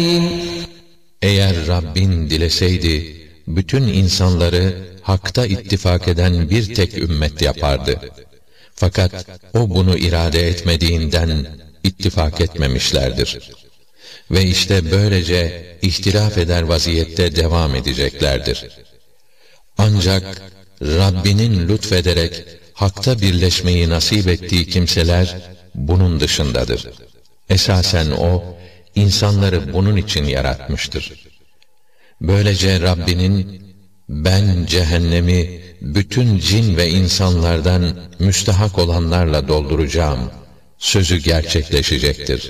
Eğer Rabbin dileseydi, bütün insanları hakta ittifak eden bir tek ümmet yapardı. Fakat O bunu irade etmediğinden ittifak etmemişlerdir. Ve işte böylece ihtilaf eder vaziyette devam edeceklerdir. Ancak Rabbinin lütfederek hakta birleşmeyi nasip ettiği kimseler bunun dışındadır. Esasen O, insanları bunun için yaratmıştır. Böylece Rabbinin, ben cehennemi bütün cin ve insanlardan müstahak olanlarla dolduracağım sözü gerçekleşecektir.